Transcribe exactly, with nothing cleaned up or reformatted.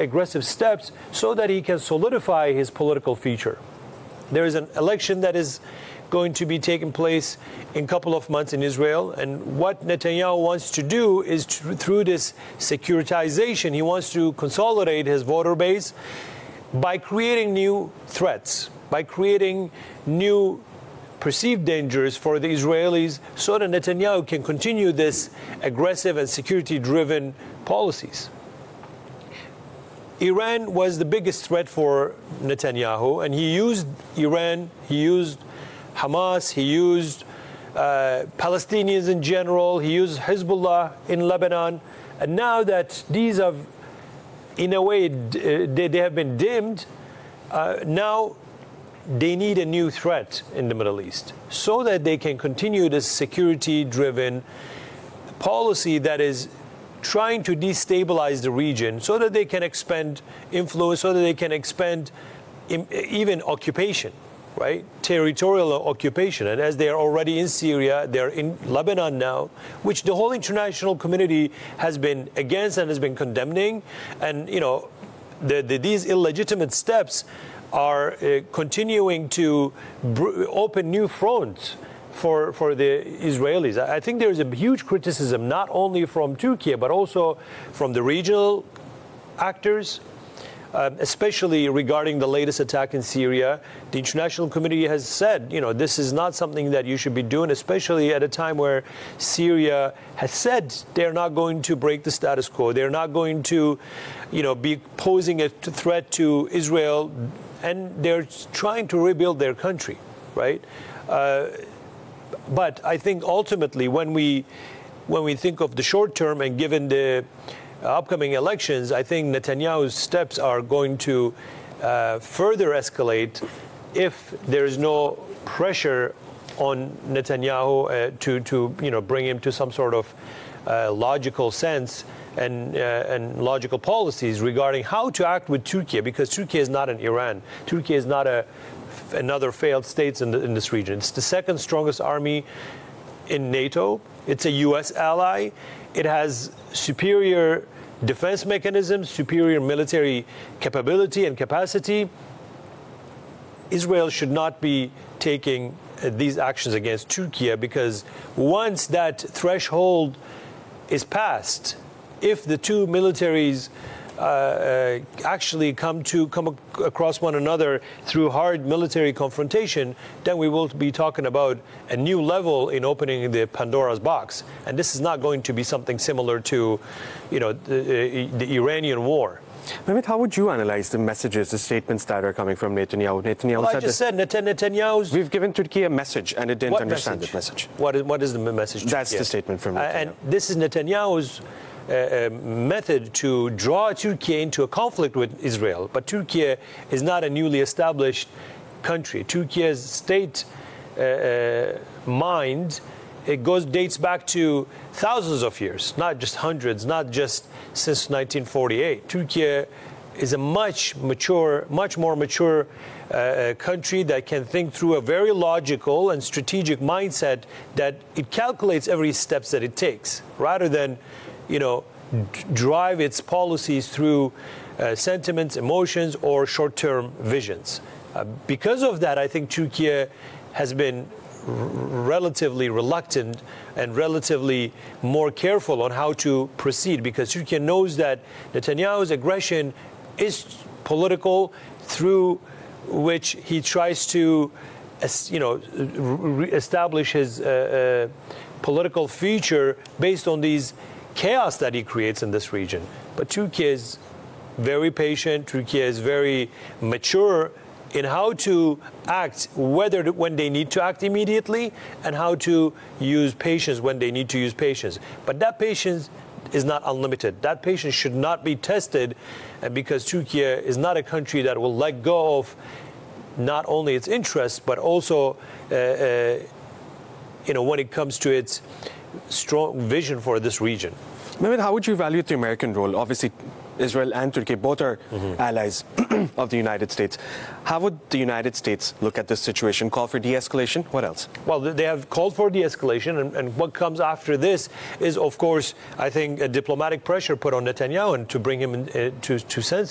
aggressive steps so that he can solidify his political future. There is an election that is going to be taking place in a couple of months in Israel, and what Netanyahu wants to do is to, through this securitization, he wants to consolidate his voter base by creating new threats, by creating new perceived dangers for the Israelis, so that Netanyahu can continue this aggressive and security-driven policies. Iran was the biggest threat for Netanyahu, and he used Iran, he used Hamas, he used uh, Palestinians in general, he used Hezbollah in Lebanon, and now that these have, in a way, they, they have been dimmed, uh, now they need a new threat in the Middle East so that they can continue this security-driven policy that is trying to destabilize the region so that they can expand influence, so that they can expand even occupation. Right? Territorial occupation. And as they are already in Syria, they're in Lebanon now, which the whole international community has been against and has been condemning. And, you know, the, the, these illegitimate steps are uh, continuing to br- open new fronts for, for the Israelis. I think there is a huge criticism, not only from Turkey, but also from the regional actors, Uh, especially regarding the latest attack in Syria. The international community has said, you know, this is not something that you should be doing, especially at a time where Syria has said they're not going to break the status quo. They're not going to, you know, be posing a threat to Israel, and they're trying to rebuild their country, right? Uh, but I think ultimately when we, when we think of the short term and given the upcoming elections, I think Netanyahu's steps are going to uh, further escalate if there is no pressure on Netanyahu uh, to, to, you know, bring him to some sort of uh, logical sense and, uh, and logical policies regarding how to act with Turkey, because Turkey is not an Iran. Turkey is not a, another failed state in, the, in this region. It's the second strongest army in NATO. It's a U S ally. It has superior defense mechanisms, superior military capability and capacity. Israel should not be taking uh, these actions against Turkey, because once that threshold is passed, if the two militaries uh, uh, actually come to come ac- across one another through hard military confrontation, then we will be talking about a new level in opening the Pandora's box. And this is not going to be something similar to, you know, the, uh, the Iranian war. Mehmet, how would you analyze the messages, the statements that are coming from Netanyahu? Netanyahu Well, said I just said Net- Netanyahu's... We've given Turkey a message, and it didn't what understand message? the message. What is, what is the message? That's Turkey? the statement from Netanyahu. Uh, and this is Netanyahu's uh, uh, method to draw Turkey into a conflict with Israel. But Turkey is not a newly established country. Turkey's state uh, uh, mind, it goes dates back to thousands of years, not just hundreds, not just since nineteen forty-eight. Turkey is a much mature, much more mature uh, country that can think through a very logical and strategic mindset, that it calculates every steps that it takes, rather than, you know, d- drive its policies through uh, sentiments, emotions, or short-term visions. Uh, because of that, I think Turkey has been r- relatively reluctant and relatively more careful on how to proceed, because Turkey knows that Netanyahu's aggression is political, through which he tries to, you know, re- establish his uh, uh, political future based on these chaos that he creates in this region. But Turkey is very patient. Turkey is very mature in how to act, whether when they need to act immediately, and how to use patience when they need to use patience. But that patience is not unlimited. That patience should not be tested, uh, because Turkey is not a country that will let go of not only its interests, but also, uh, uh, you know, when it comes to its strong vision for this region. Mehmet, how would you evaluate the American role? Obviously, Israel and Turkey both are mm-hmm. allies of the United States. How would the United States look at this situation? Call for de-escalation? What else? Well, they have called for de-escalation, and, and what comes after this is, of course, I think, a diplomatic pressure put on Netanyahu and to bring him in, uh, to, to sense.